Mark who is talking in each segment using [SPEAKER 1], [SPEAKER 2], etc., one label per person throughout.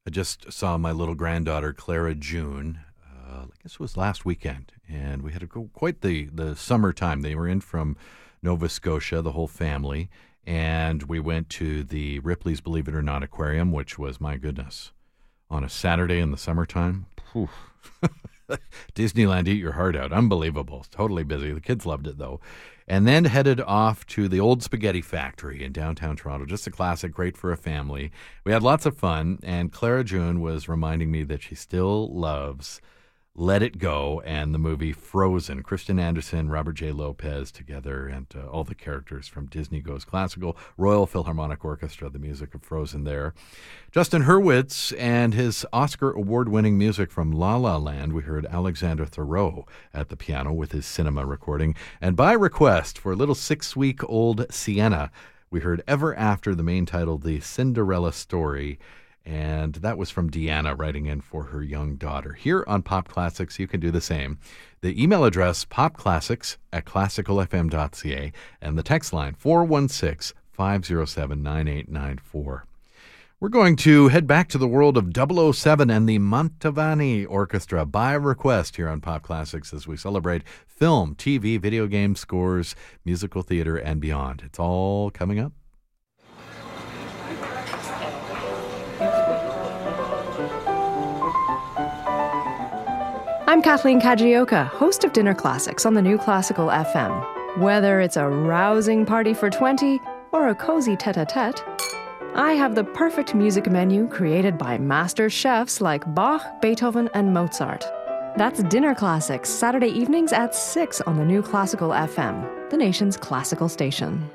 [SPEAKER 1] I just saw my little granddaughter, Clara June, I guess it was last weekend, and we had quite the summertime. They were in from Nova Scotia, the whole family, and we went to the Ripley's Believe It or Not Aquarium, which was, my goodness, on a Saturday in the summertime. Disneyland, eat your heart out. Unbelievable. Totally busy. The kids loved it, though. And then headed off to the Old Spaghetti Factory in downtown Toronto. Just a classic, great for a family. We had lots of fun, and Clara June was reminding me that she still loves Let It Go and the movie Frozen. Kristen Anderson, Robert J. Lopez together, and all the characters from Disney Goes Classical. Royal Philharmonic Orchestra, the music of Frozen there. Justin Hurwitz and his Oscar award-winning music from La La Land. We heard Alexander Thoreau at the piano with his cinema recording. And by request, for a little 6-week-old Sienna, we heard Ever After, the main title, The Cinderella Story. And that was from Deanna writing in for her young daughter. Here on Pop Classics, you can do the same. The email address, popclassics@classicalfm.ca, and the text line, 416-507-9894. We're going to head back to the world of 007 and the Mantovani Orchestra by request here on Pop Classics as we celebrate film, TV, video game scores, musical theater, and beyond. It's all coming up.
[SPEAKER 2] I'm Kathleen Kajioka, host of Dinner Classics on the New Classical FM. Whether it's a rousing party for 20 or a cozy tete-a-tete, I have the perfect music menu created by master chefs like Bach, Beethoven, and Mozart. That's Dinner Classics, Saturday evenings at 6 on the New Classical FM, the nation's classical station.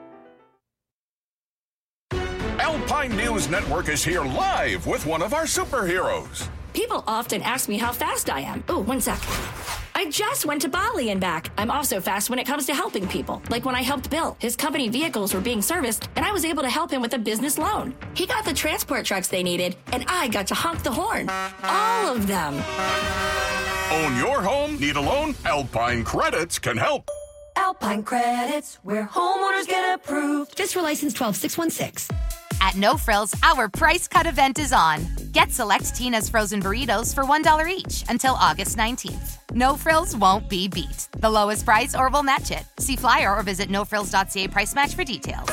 [SPEAKER 3] Alpine News Network is here live with one of our superheroes.
[SPEAKER 4] People often ask me how fast I am. Oh, one sec. I just went to Bali and back. I'm also fast when it comes to helping people. Like when I helped Bill. His company vehicles were being serviced, and I was able to help him with a business loan. He got the transport trucks they needed, and I got to honk the horn. All of them.
[SPEAKER 3] Own your home? Need a loan? Alpine Credits can help.
[SPEAKER 5] Alpine Credits, where homeowners get approved.
[SPEAKER 4] Fiscal license 12616.
[SPEAKER 6] At No Frills, our price cut event is on. Get select Tina's frozen burritos for $1 each until August 19th. No Frills won't be beat. The lowest price or we'll match it. See flyer or visit nofrills.ca price match for details.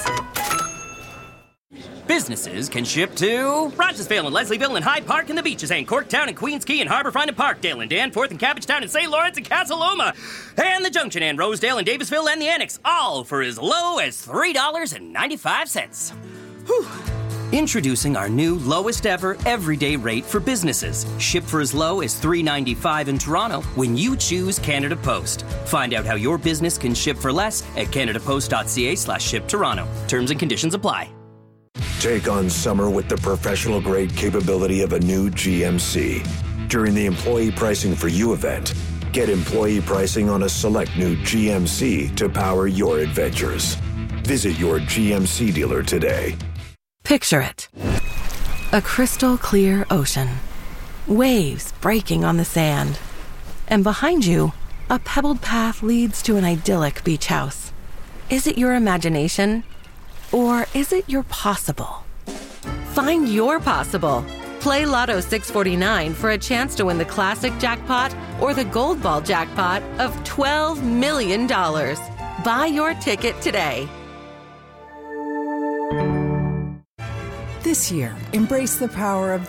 [SPEAKER 7] Businesses can ship to Rogersville and Leslieville and Hyde Park and the Beaches and Corktown and Queens Quay and Harbourfront and Parkdale and Danforth and Cabbagetown and St. Lawrence and Casa Loma and the Junction and Rosedale and Davisville and the Annex, all for as low as $3.95. Whew. Introducing our new lowest ever everyday rate for businesses. Ship for as low as $3.95 in Toronto when you choose Canada Post. Find out how your business can ship for less at canadapost.ca/ship Toronto. Terms and conditions apply.
[SPEAKER 8] Take on summer with the professional-grade capability of a new GMC. During the Employee Pricing for You event, get employee pricing on a select new GMC to power your adventures. Visit your GMC dealer today.
[SPEAKER 9] Picture it. A crystal clear ocean. Waves breaking on the sand. And behind you, a pebbled path leads to an idyllic beach house. Is it your imagination? Or is it your possible? Find your possible. Play Lotto 649 for a chance to win the classic jackpot or the gold ball jackpot of $12 million. Buy your ticket today.
[SPEAKER 10] This year, embrace the power of